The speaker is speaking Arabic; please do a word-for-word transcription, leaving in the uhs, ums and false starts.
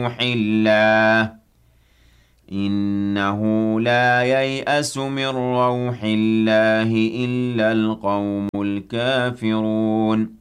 روح الله إنه لا ييأس من روح الله إلا القوم الكافرون